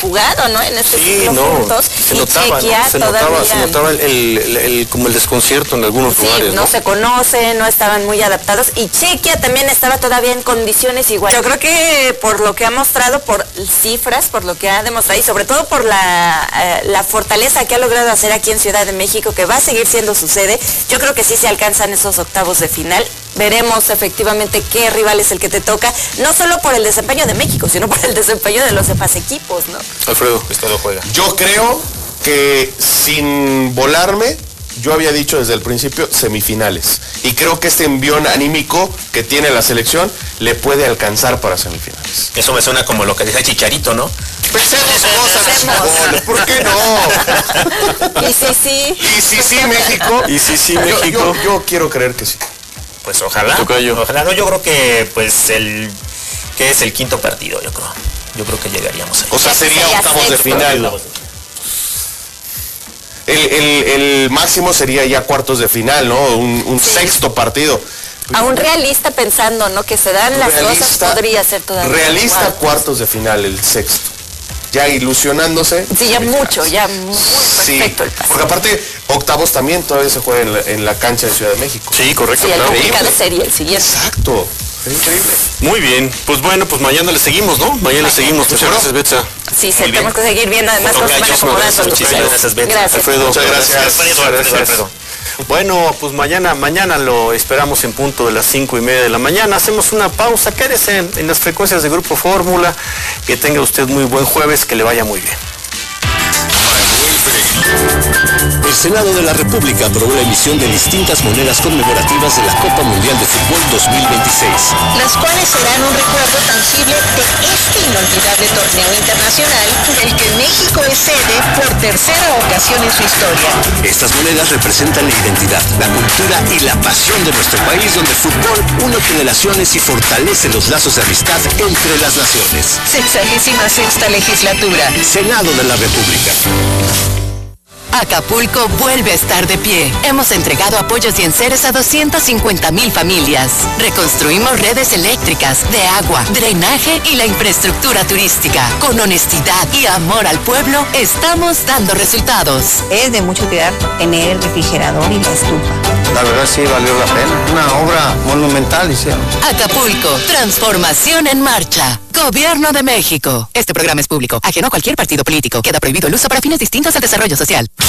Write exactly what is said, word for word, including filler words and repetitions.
jugado, ¿no? En este sí, ciclo no, juntos. se y notaba, Chequia ¿no? se todavía... notaba, se notaba el, el, el, como el desconcierto en algunos sí, lugares, ¿no? no se conocen, no estaban muy adaptados, y Chequia también estaba todavía en condiciones igual. Yo creo que por lo que ha mostrado, por cifras, por lo que ha demostrado, y sobre todo por la, eh, la fortaleza que ha logrado hacer aquí en Ciudad de México, que va a seguir siendo su sede, yo creo que sí se alcanzan esos octavos de final. Veremos efectivamente qué rival es el que te toca, no solo por el desempeño de México, sino por el desempeño de los demás equipos, ¿no? Alfredo, Estado juega. Yo creo que sin volarme, yo había dicho desde el principio semifinales. Y creo que este envión anímico que tiene la selección le puede alcanzar para semifinales. Eso me suena como lo que dice Chicharito, ¿no? Pensemos cosas, ¿por qué no? Y sí, sí. Y sí, sí, México. Y sí, sí, Yo, México. yo, yo quiero creer que sí. Pues ojalá. Tocayo. Ojalá, no, yo creo que pues el que es el quinto partido, yo creo. Yo creo que llegaríamos ahí. O sea, sería Sería octavos de sexto. final. El, el, el máximo sería ya cuartos de final, ¿no? Un, un Sí. sexto partido. A un realista pensando, ¿no? Que se dan las Realista- cosas, podría ser todavía. Realista cuartos. cuartos de final, el sexto. Ya ilusionándose. Sí, ya semifinales. mucho, ya muy Sí, perfecto el pase. porque aparte, octavos también todavía se juega en la, en la cancha de Ciudad de México. Sí, correcto, Sí, el claro. complicado sería el siguiente. Exacto. Es increíble. Muy bien, pues bueno, pues mañana le seguimos, ¿no? Mañana le seguimos. Muchas ¿Seguro? gracias, Betsa. Sí, se Muy bien. tenemos que seguir viendo, además cómo se van Tocayo, acomodando. muchísimas gracias, Betsa. Gracias. Alfredo, Muchas gracias. Alfredo, Alfredo, Alfredo. Bueno, pues mañana, mañana lo esperamos en punto de las cinco y media de la mañana. Hacemos una pausa, quédese en, en las frecuencias de Grupo Fórmula. Que tenga usted muy buen jueves, que le vaya muy bien. El Senado de la República aprobó la emisión de distintas monedas conmemorativas de la Copa Mundial de Fútbol dos mil veintiséis. Las cuales serán un recuerdo tangible de este inolvidable torneo internacional del que México es sede por tercera ocasión en su historia. Estas monedas representan la identidad, la cultura y la pasión de nuestro país, donde el fútbol une generaciones y fortalece los lazos de amistad entre las naciones. Sexagésima sexta legislatura. Senado de la República. Acapulco vuelve a estar de pie. Hemos entregado apoyos y enseres a doscientas cincuenta mil familias. Reconstruimos redes eléctricas, de agua, drenaje y la infraestructura turística. Con honestidad y amor al pueblo, estamos dando resultados. Es de mucha utilidad tener el refrigerador y la estufa. La verdad sí valió la pena. Una obra monumental hicieron. Acapulco, transformación en marcha. Gobierno de México. Este programa es público, ajeno a cualquier partido político. Queda prohibido el uso para fines distintos al desarrollo social.